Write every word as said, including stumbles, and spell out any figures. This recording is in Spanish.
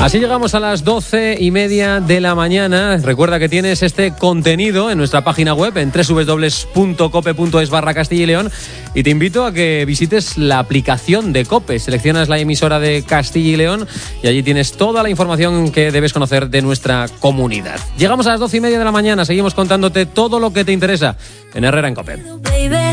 Así llegamos a las doce y media de la mañana. Recuerda que tienes este contenido en nuestra página web en doble u doble u doble u punto cope punto es barra Castilla y León, y te invito a que visites la aplicación de COPE. Seleccionas la emisora de Castilla y León y allí tienes toda la información que debes conocer de nuestra comunidad. Llegamos a las doce y media de la mañana. Seguimos contándote todo lo que te interesa en Herrera en COPE.